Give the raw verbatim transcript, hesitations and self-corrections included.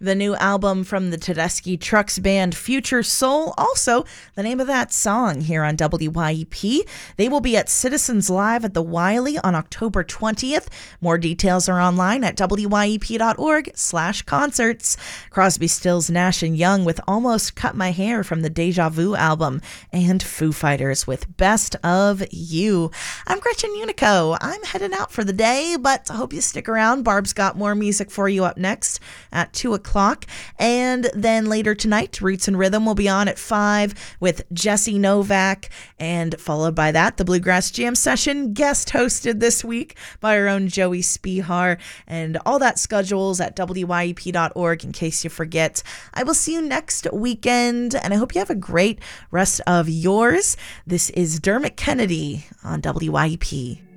The new album from the Tedeschi Trucks band Future Soul, also the name of that song here on W Y E P. They will be at Citizens Live at the Wiley on October twentieth. More details are online at W Y E P dot org slash concerts. Crosby, Stills, Nash and Young with Almost Cut My Hair from the Deja Vu album, and Foo Fighters with Best of You. I'm Gretchen Unico. I'm heading out for the day, but I hope you stick around. Barb's got more music for you up next at two o'clock. And then later tonight, Roots and Rhythm will be on at five with Jesse Novak. And followed by that, the Bluegrass Jam Session, guest hosted this week by our own Joey Spihar. And all that schedules at W Y E P dot org in case you forget. I will see you next weekend, and I hope you have a great rest of yours. This is Dermot Kennedy on W Y E P.